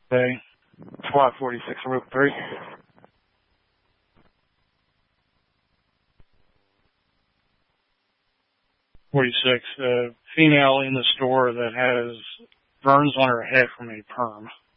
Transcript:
Okay. SWAT 46, Route 3. 46, female in the store that has burns on her head from a perm.